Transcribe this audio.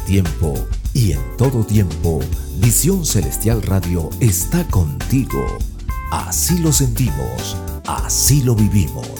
tiempo y en todo tiempo, Visión Celestial Radio está contigo. Así lo sentimos, así lo vivimos.